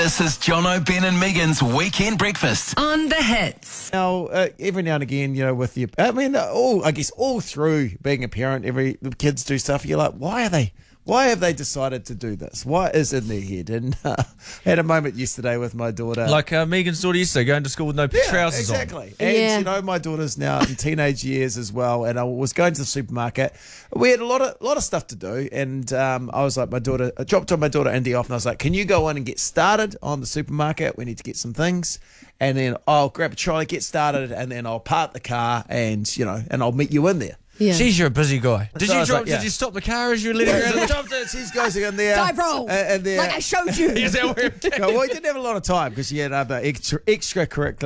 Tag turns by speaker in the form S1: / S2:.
S1: This is Jono, Ben and Megan's Weekend Breakfast.
S2: On the hits.
S3: Now, every now and again, with your, I guess all through being a parent, the kids do stuff. You're like, why have they decided to do this? What is in their head? And had a moment yesterday with my daughter.
S4: Like Megan's daughter yesterday, going to school with no trousers on.
S3: Exactly. And, my daughter's now in teenage years as well. And I was going to the supermarket. We had a lot of stuff to do. And I was like, I dropped my daughter Indy off and I was like, can you go in and get started on the supermarket? We need to get some things. And then I'll grab a trolley, get started, and then I'll park the car and I'll meet you in there.
S2: Yeah.
S4: Jeez, you're a busy guy. Did
S3: So
S4: you stop the car as you were letting her out?
S3: I dropped it. She's goes in there.
S2: Dive roll.
S3: And there.
S2: Like I showed you.
S4: Is that where
S3: Well, we didn't have a lot of time because she had other extracurricular